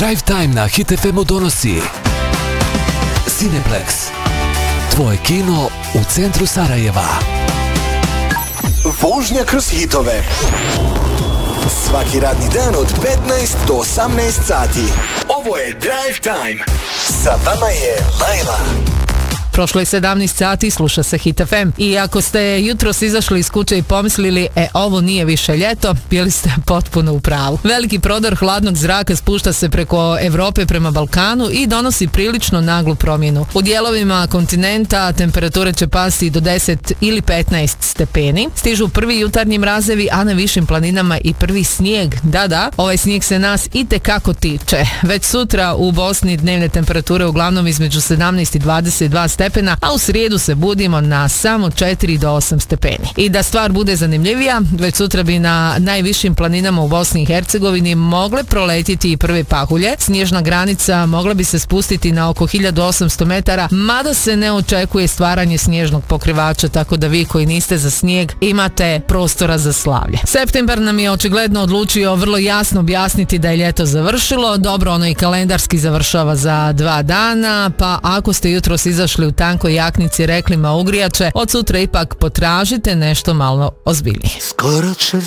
Drive Time na Hit FM-u donosi Cineplex, tvoje kino u centru Sarajeva. Vožnja kroz hitove. Svaki radni dan od 15 do 18 sati. Ovo je Drive Time. Sa vama je Lajla. Prošlo je 17 sati, sluša se Hit FM. I ako ste jutros izašli iz kuće i pomislili, ovo nije više ljeto, bili ste potpuno u pravu. Veliki prodor hladnog zraka spušta se preko Evrope prema Balkanu i donosi prilično naglu promjenu. U dijelovima kontinenta temperature će pasti do 10 ili 15 stepeni. Stižu prvi jutarnji mrazevi, a na višim planinama i prvi snijeg. Da, ovaj snijeg se nas itekako tiče. Već sutra u Bosni dnevne temperature uglavnom između 17 i 22 stepena, a u srijedu se budimo na samo 4 do 8 stepeni. I da stvar bude zanimljivija, već sutra bi na najvišim planinama u Bosni i Hercegovini mogle proletiti i prve pahulje. Snježna granica mogla bi se spustiti na oko 1800 metara, mada se ne očekuje stvaranje snježnog pokrivača, tako da vi koji niste za snijeg imate prostora za slavlje. Septembar nam je očigledno odlučio vrlo jasno objasniti da je ljeto završilo. Dobro, ono i kalendarski završava za 2 dana, pa ako ste jutros izašli u tankoj jaknici rekli ma ugrijače, od sutra ipak potražite nešto malo ozbiljnije. Skoro će